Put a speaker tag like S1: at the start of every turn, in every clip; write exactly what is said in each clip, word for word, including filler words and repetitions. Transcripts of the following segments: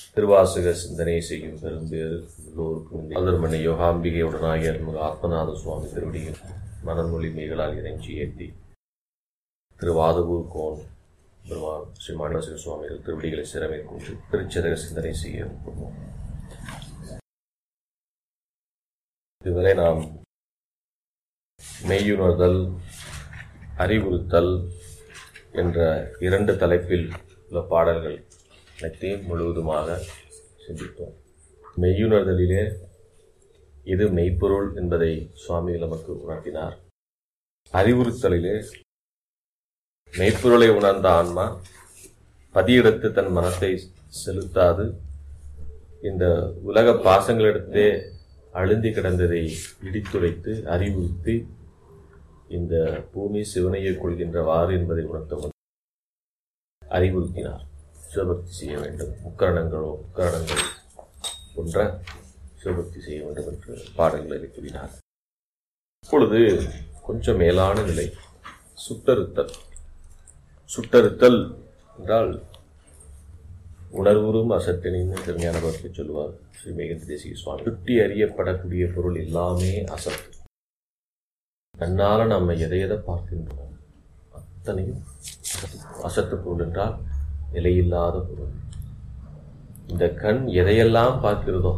S1: திருவாசக சிந்தனை செய்யும் பெரும்பேறு எல்லோருக்கும் அதர்மனை யோகாம்பிகையுடனாகிய அருள்மிகு ஆத்மநாத சுவாமி திருவடியில் மனமொழி மெய்களால் இறைஞ்சி ஏற்றி திருவாதவூர் கோன் பெருமான் ஸ்ரீ மாண்டவசிக சுவாமிகள் திருவடிகளை சிறமேற்கொண்டு திருச்சதக சிந்தனை செய்ய விரும்புவோம். இதுவரை நாம் மெய்யுணர்தல், அறிவுறுத்தல் என்ற இரண்டு தலைப்பில் உள்ள பாடல்கள் அனைத்தையும் முழுவதுமாக சிந்தித்தோம். மெய்யுணர்தலிலே இது மெய்ப்பொருள் என்பதை சுவாமிகள் நமக்கு உணர்த்தினார். அறிவுறுத்தலிலே மெய்ப்பொருளை உணர்ந்த ஆன்மா பதியிடத்து தன் மனத்தை செலுத்தாது இந்த உலக பாசங்களிடத்தே அழுந்தி கிடந்ததை இடித்துரைத்து அறிவுறுத்தி இந்த பூமி சிவனையை கொள்கின்றவாறு என்பதை உணர்த்தவன் அறிவுறுத்தினார். சிவபக்தி செய்ய வேண்டும், முக்கரணங்களோ முக்கரணங்கள் போன்ற சிவபக்தி செய்ய வேண்டும் என்று பாடல்களை கூறினார். இப்பொழுது கொஞ்சம் மேலான நிலை சுட்டறுத்தல். சுட்டறுத்தல் என்றால் உணர்வுறும் அசட்டினின் திருஞான பக்தி சொல்லுவார் ஸ்ரீ மேகந்தி தேசிக சுவாமி. சுட்டி அறியப்படக்கூடிய பொருள் எல்லாமே அசத்து. கண்ணால நம்ம எதை எதை பார்க்கின்றோம் அத்தனையும் அசத்து பொருள் என்றால் நிலையில்லாத பொருள். இந்த கண் எதையெல்லாம் பார்க்கிறதோ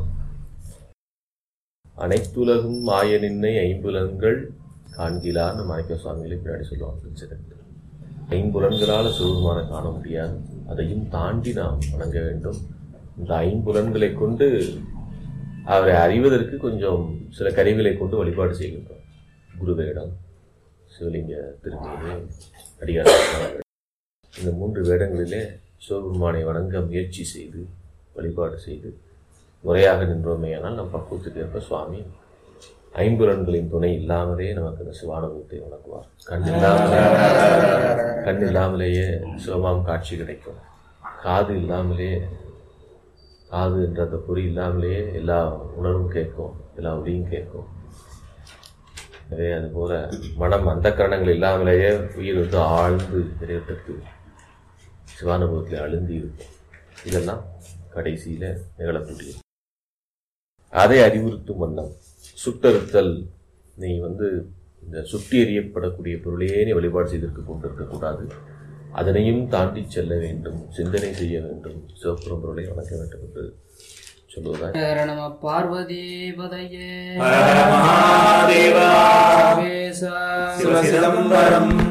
S1: அனைத்துலகும் மாய நின்னை ஐம்புலன்கள் காண்கிலான்னு மாணிக்க சுவாமிகளை பின்னாடி சொல்லுவாங்க. ஐம்புலன்களால் சிவபெருமான காண முடியாது, அதையும் தாண்டி நாம் வணங்க வேண்டும். இந்த ஐம்புலன்களை கொண்டு அவரை அறிவதற்கு கொஞ்சம் சில கருவிகளை கொண்டு வழிபாடு செய்கின்றோம். குருவேடம், சிவலிங்க திருமேனி, அடியார், இந்த மூன்று வேடங்களிலே சிவபெருமானை வணங்க முயற்சி செய்து வழிபாடு செய்து முறையாக நின்றோமேயானால் நம் பக்குவத்துக்கு ஏற்ப சுவாமி ஐம்புலன்களின் துணை இல்லாமலே நமக்கு அந்த சிவானுபவத்தை வணங்குவார். கண் இல்லாமலே கண் இல்லாமலேயே சிவமாம் காட்சி கிடைக்கும். காது இல்லாமலே காது என்ற அந்த பொறி இல்லாமலேயே எல்லா உணர்வும் கேட்கும், எல்லா ஒளியும் கேட்கும். எனவே அதுபோல மனம் அந்த கரணங்கள் இல்லாமலேயே உயிர் வந்து ஆழ்ந்து நிறைவேற்றத்து சிவானுபவத்தில் அழுந்தி இருக்கும். இதெல்லாம் கடைசியில நிகழக்கூடிய அதை அறிவுறுத்தும் வண்ணம் சுட்டறுத்தல். நீ வந்து இந்த சுட்டி எறியப்படக்கூடிய பொருளையே நீ வழிபாடு செய்திருக்க கொண்டிருக்கக்கூடாது, அதனையும் தாண்டி செல்ல வேண்டும், சிந்தனை செய்ய வேண்டும், சிவபுரம் பொருளை வணங்க வேண்டும் என்று சொல்லுவதாய்.
S2: நம பார்வதி பதையே
S3: சிதம்பரம்